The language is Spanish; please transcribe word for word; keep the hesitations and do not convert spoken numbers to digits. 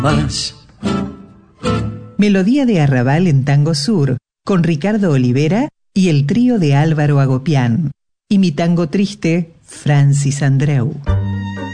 Más. Melodía de Arrabal en Tango Sur, con Ricardo Olivera y el trío de Álvaro Agopián. Y mi tango triste, Francis Andreu.